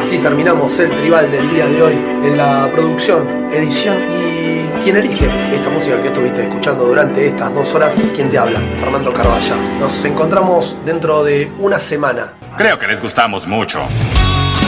Así terminamos el tribal del día de hoy en la producción, edición y quien elige esta música que estuviste escuchando durante estas 2 horas, quien te habla, Fernando Carvajal. Nos encontramos dentro de una semana. Creo que les gustamos mucho.